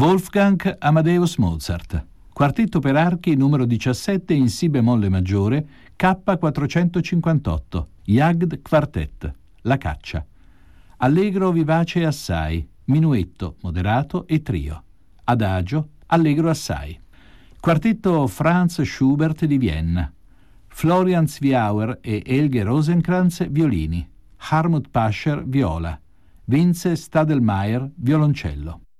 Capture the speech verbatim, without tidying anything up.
Wolfgang Amadeus Mozart. Quartetto per archi numero diciassette in si bemolle maggiore, K quattrocentocinquantotto, Jagd Quartet, La caccia. Allegro vivace assai, minuetto moderato e trio. Adagio, allegro assai. Quartetto Franz Schubert di Vienna. Florian Zwiauer e Elge Rosenkranz violini. Hartmut Pascher viola. Vince Stadelmeier violoncello.